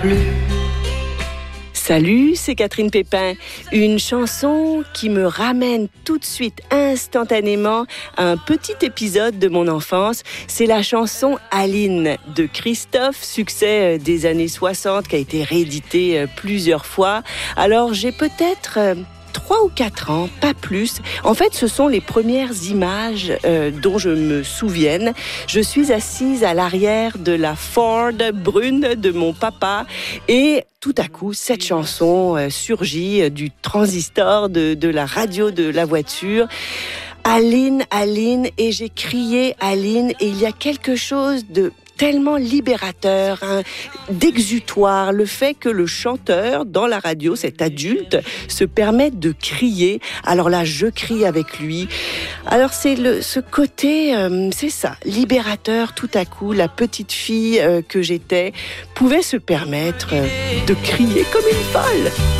plus. Salut, c'est Catherine Pépin. Une chanson qui me ramène tout de suite, instantanément, à un petit épisode de mon enfance. C'est la chanson Aline de Christophe, succès des années 60, qui a été réédité plusieurs fois. Alors, j'ai peut-être 3 ou 4 ans, pas plus. En fait, ce sont les premières images dont je me souvienne. Je suis assise à l'arrière de la Ford brune de mon papa et tout à coup, cette chanson surgit du transistor de la radio de la voiture. Aline, Aline, et j'ai crié Aline, et il y a quelque chose de tellement libérateur, d'exutoire, le fait que le chanteur dans la radio, cet adulte, se permette de crier. Alors là, je crie avec lui. Alors c'est ce côté, c'est ça, libérateur. Tout à coup, la petite fille que j'étais pouvait se permettre de crier comme une folle.